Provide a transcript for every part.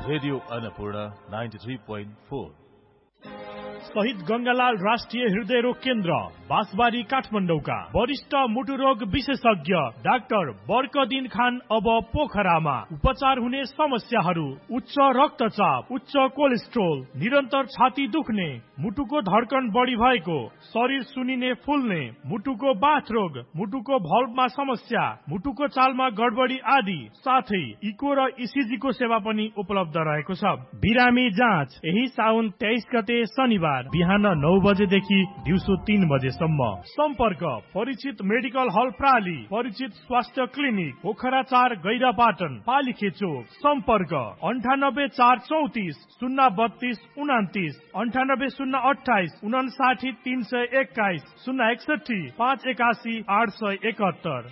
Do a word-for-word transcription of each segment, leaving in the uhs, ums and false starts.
Radio Annapurna ninety three point four. शहीद गंगालाल राष्ट्रिय हृदय रोग केन्द्र बाँसबारी काठमाडौँका वरिष्ठ मुटु रोग विशेषज्ञ डाक्टर बर्कदिन खान अब पोखरामा। उपचार हुने समस्याहरू उच्च रक्तचाप, उच्च कोलेस्ट्रोल, निरन्तर छाती दुख्ने, मुटुको धड्कन बढी भएको, शरीर सुनिने फुल्ने, मुटुको बाथ रोग, मुटुको भल्भमा समस्या, मुटुको चालमा गडबडी आदि साथै इको र इसिजी को सेवा पनि उपलब्ध रहेको छ। बिरामी जाँच यही साउन तेइस गते शनिबार बिहान नौ बजेदेखि दिउँसो तीन बजेसम्म। सम्पर्क परिचित मेडिकल हल प्राली, परिचित स्वास्थ्य क्लिनिक पोखरा चार गैरापाटन पालिखे चोक। सम्पर्क अन्ठानब्बे चार चौतिस शून्य बत्तीस उनातिस, अन्ठानब्बे शून्य अठाइस उनासाठी तीन सय एक्काइस, शून्य एकसठी पाँच एकासी आठ सय एकहत्तर।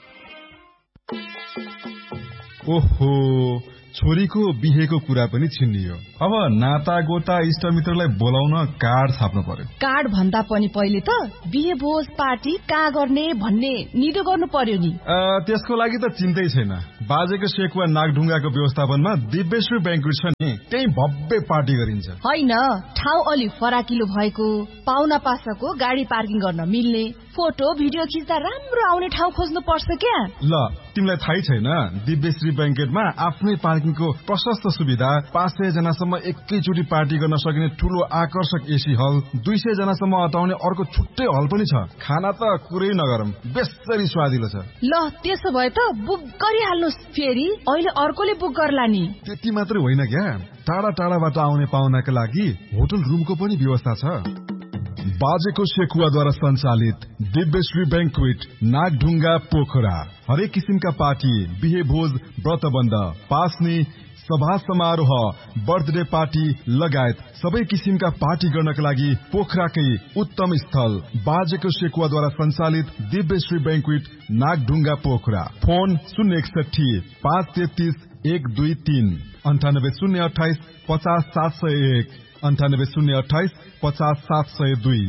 ओहो, छोरीको बिहेको कुरा पनि छिन्नियो। अब नाता गोता इष्टमित्रलाई बोलाउन कार्ड छाप्नु पर्यो। कार्ड भन्दा पनि पहिले त बिहे भोज पार्टी कहाँ गर्ने भन्ने निदो गर्नु पर्यो नि। त्यसको लागि त चिन्तै छैन। बाजेको सेकुवा नागढुङ्गाको व्यवस्थापनमा दिव्यश्री ब्याङ्क्वेट छ नि, त्यही भव्य पार्टी गरिन्छ। होइन, ठाउँ अलि फराकिलो भएको, पाहुना पासाको गाडी पार्किङ गर्न मिल्ने, फोटो भिडियो खिच्दा राम्रो आउने ठाउँ खोज्नु पर्छ क्या। ल, तिमीलाई थाहै छैन, दिव्यश्री ब्याङ्केटमा आफ्नै पार्किङको प्रशस्त सुविधा, पाँच सय जनासम्म एकैचोटि पार्टी गर्न सकिने ठूलो आकर्षक एसी हल, दुई सय जनासम्म अटाउने अर्को छुट्टै हल पनि छ। खाना त कुरै नगरौँ, बेसरी स्वादिलो छ। ल, त्यसो भए त बुक गरिहाल्नुहोस्, फेरि अहिले अर्कोले बुक गर्ला नि। त्यति मात्रै होइन क्या, टाढा टाढाबाट आउने पाहुनाका लागि होटल रुमको पनि व्यवस्था छ। बाजेको सेकुवाद्वारा सञ्चालित दिव्यश्री ब्याङ्क्वेट नागढुङ्गा पोखरा हरेक किसिमका पार्टी, बिहे भोज, व्रतबन्ध, पास्नी, सभा समारोह, बर्थडे पार्टी लगायत सबै किसिमका पार्टी गर्नका लागि पोखराकै उत्तम स्थल बाजेको सेकुवाद्वारा सञ्चालित दिव्यश्री ब्याङ्क्वेट नागढुङ्गा पोखरा। फोन शून्य एकसठी पाँच तेत्तिस एक दुई तीन, अन्ठानब्बे शून्य अठाइस पचास सात सय एक, अन्ठानब्बे शून्य अठाइस पचास सात सय दुई।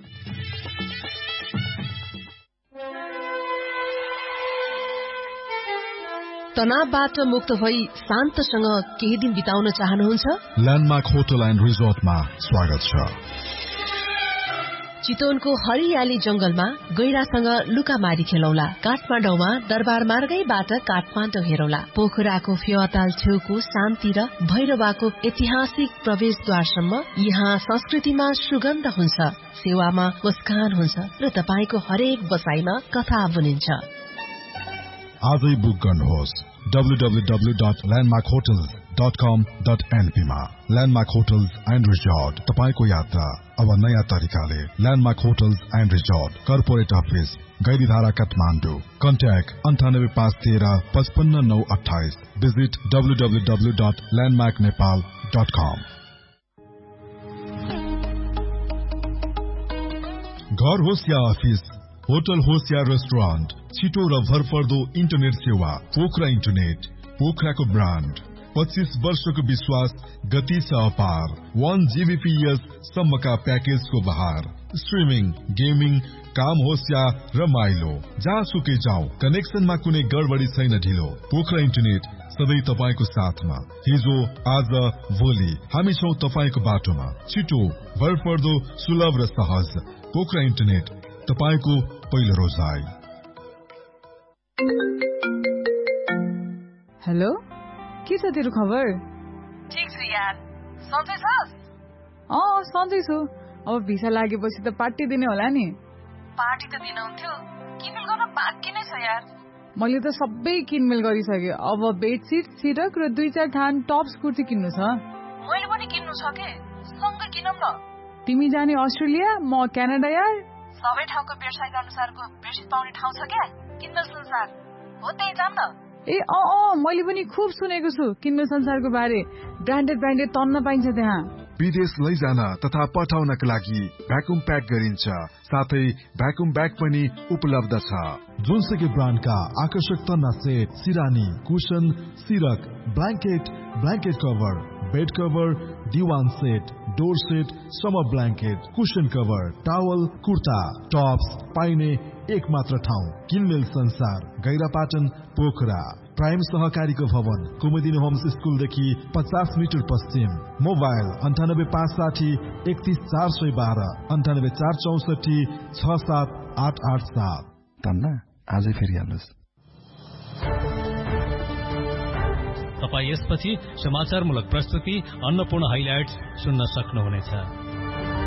तनावबाट मुक्त भई शान्तसँग केही दिन बिताउन चाहनुहुन्छ? ल्यान्डमार्क होटल एन्ड रिजोर्टमा स्वागत छ। चितवनको हरियाली जंगलमा गैरासँग लुकामारी खेलौला। काठमाडौँमा दरबार मार्गैबाट काठमाडौँ हेरौला। पोखराको फेवाताल छेउको शान्ति र भैरवाको ऐतिहासिक प्रवेशद्वारसम्म यहाँ संस्कृतिमा सुगन्ध हुन्छ, सेवामा मुस्कान हुन्छ र तपाईको हरेक बसाइमा कथा बुनिन्छ। आजै बुक गर्नुहोस् W W W dot landmark hotel dot कम डट एनपी मा। ल्यान्डमार्क होटल्स एन्ड रिजोर्ट, तपाईको यात्रा अब नयाँ तरिकाले। Landmark hotels and resort, corporate office, Gairidhara Kathmandu. Contact अन्ठानब्बे पाँच तेह्र पचपन्न नौ अठाइस। Visit W W W dot landmark Nepal dot कम। घर होस् या अफिस, होटल होस् या रेस्टुरेन्ट, छिटो र भरपर्दो इन्टरनेट सेवा पोखरा इन्टरनेट। पोखराको ब्रान्ड, पच्चीस वर्षको विश्वास, गति छ अपार। वन जीबीपीएस सम्मका प्याकेजको बहार। स्ट्रिमिङ, गेमिङ, काम होस् या रमाइलो, जहाँसुकै जाऊ, कनेक्सनमा कुनै गडबडी छैन ढिलो। पोखरा इन्टरनेट सधैँ तपाईको साथमा। हिजो, आज, भोलि हामी छौं तपाईको बाटोमा। छिटो, भरपर्दो, सुलभ र सहज। पोखरा इन्टरनेट, तपाईको पहिलो रोजाइ। हेलो, के छ तेरो खबर? ठीक छु यार, सन्चै छस्? अँ, सन्चै छु। अब भिसा लागेपछि त पार्टी दिने होला नि। पार्टी त दिन हुन्थ्यो, किनमेल गर्न बाँकी नै छ यार। मैले त सबै किनमेल गरिसकेँ। अब बेडसिट, सिरक र दुई चार थान टप्स कुर्ती किन्नु छ। मैले पनि किन्नु छ के, सँगै किनौँ न। तिमी जाने अस्ट्रेलिया, म क्यानाडा यार। सबै ठाउँको वेबसाइट अनुसारको बेडसिट पाउने ठाउँ छ क्या, किन्मेल संसार हो, त्यही जाम न। ए अँ अँ, मैले पनि खुब सुनेको छु किन्मेल संसारको बारे। ब्रान्डेड ब्रान्डेड तन्न पाइन्छ त्यहाँ। विदेश लैजान तथा पठाउनका लागि भ्याकुम प्याक गरिन्छ, साथै भ्याकुम ब्याग पनि उपलब्ध छ। जुनसुकै ब्रान्डका आकर्षक तन्ना set, सिरानी, cushion, सिरक, blanket, blanket cover, bed cover, दिवान set, door set, summer blanket, cushion cover, towel, kurta, Tops पाइने एक मात्र ठाउँ किनमेल संसार, गैरापाटन, पोखरा। प्राइम सहकारीको भवन कुमुदिनी होम्स स्कुलदेखि पचास मिटर पश्चिम। मोबाइल अन्ठानब्बे पाँच साठी एकतिस चार सय बाह्र अन्ठानब्बे चार चौसठी छ सात आठ आठ सात। धन्ना आजै फेरिहाल्नुहोस्। तपाईँ यसपछि समाचारमूलक प्रस्तुति अन्नपूर्ण हाइलाइट्स सुन्न सक्नुहुनेछ।